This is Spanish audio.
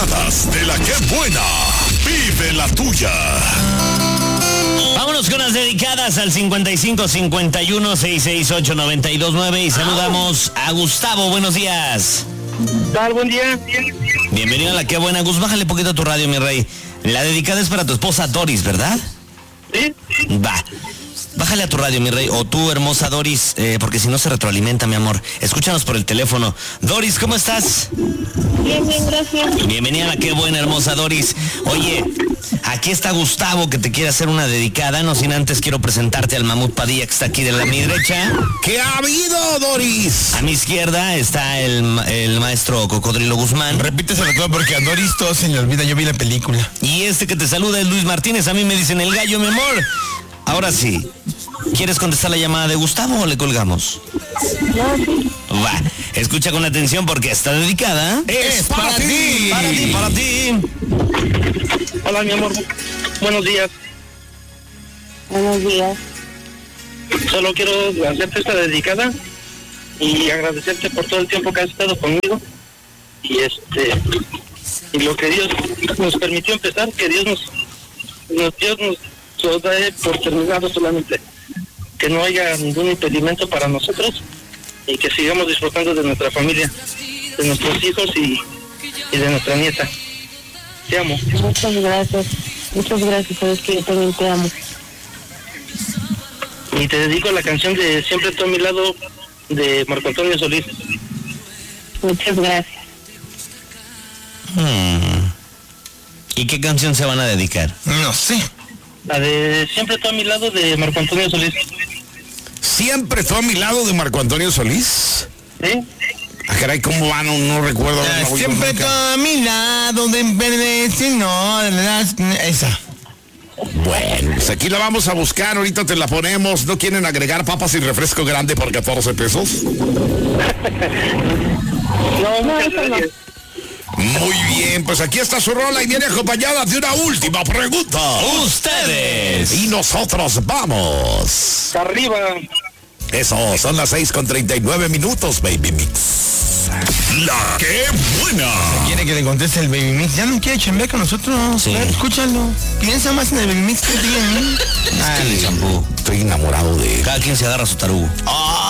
dedicadas de la que buena. Vive la tuya. Vámonos con las dedicadas al 55 51 668 929 y saludamos a Gustavo. Buenos días. Tal, buen día. Bienvenido a la que buena. Gus, bájale poquito a tu radio, mi rey. La dedicada es para tu esposa Doris, ¿verdad? ¿Sí? Va. Bájale a tu radio, mi rey, o tú, hermosa Doris, porque si no se retroalimenta, mi amor. Escúchanos por el teléfono. Doris, ¿cómo estás? Bien, gracias. Bienvenida a la que buena, hermosa Doris. Oye, aquí está Gustavo, que te quiere hacer una dedicada. No sin antes quiero presentarte al Mamut Padilla, que está aquí de mi derecha. ¿Qué ha habido, Doris? A mi izquierda está el maestro Cocodrilo Guzmán. Repíteselo todo porque a Doris todo se le olvida, yo vi la película. Y este que te saluda es Luis Martínez. A mí me dicen el gallo, mi amor. Ahora sí, ¿quieres contestar la llamada de Gustavo o le colgamos? No, sí. Va, escucha con atención porque está dedicada. ¡Es para ti! Para ti, para ti. Hola, mi amor. Buenos días. Buenos días. Solo quiero hacerte esta dedicada y agradecerte por todo el tiempo que has estado conmigo. Y lo que Dios nos permitió empezar, que Dios nos dé por terminado solamente. Que no haya ningún impedimento para nosotros y que sigamos disfrutando de nuestra familia, de nuestros hijos y de nuestra nieta. Te amo. Muchas gracias. Sabes que yo también te amo. Y te dedico la canción de Siempre tú a mi lado de Marco Antonio Solís. Muchas gracias. ¿Y qué canción se van a dedicar? No sé. La de Siempre tú a mi lado de Marco Antonio Solís. ¿Siempre fue a mi lado de Marco Antonio Solís? ¿Sí? Ah, caray, ¿cómo va? No recuerdo. No voy Siempre nunca. todo a mi lado de verde, si no, esa. Bueno, pues aquí la vamos a buscar, ahorita te la ponemos. ¿No quieren agregar papas y refresco grande por 14 pesos? No, muchas eso no. gracias. Muy bien, pues aquí está su rola y viene acompañada de una última pregunta. ¡Ustedes! Y nosotros vamos. Arriba. Eso, son las 6:39, Baby Mix. La que buena. Quiere que le conteste el Baby Mix. Ya no quiere chambear con nosotros. Sí. A ver, escúchalo. Piensa más en el Baby Mix que en ti, ¿eh? Dale, champú. Estoy enamorado de él. Cada quien se agarra su tarugo. ¡Ah!